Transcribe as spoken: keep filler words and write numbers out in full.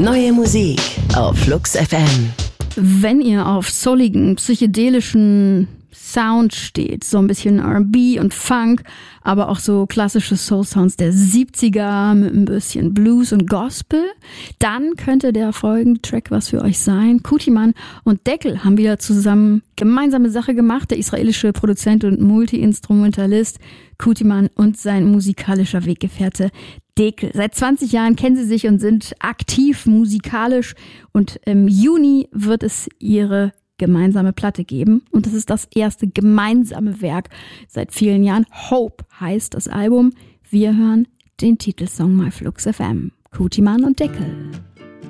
Neue Musik auf Flux F M. Wenn ihr auf souligen, psychedelischen Sound steht, so ein bisschen R and B und Funk, aber auch so klassische Soul-Sounds der siebziger mit ein bisschen Blues und Gospel, dann könnte der folgende Track was für euch sein. Kutiman und Deckel haben wieder zusammen gemeinsame Sache gemacht. Der israelische Produzent und Multi-Instrumentalist Kutiman und sein musikalischer Weggefährte Deckel. Seit zwanzig Jahren kennen sie sich und sind aktiv musikalisch und im Juni wird es ihre gemeinsame Platte geben und das ist das erste gemeinsame Werk seit vielen Jahren. Hope heißt das Album. Wir hören den Titelsong My Flux F M. Kutiman und Deckel.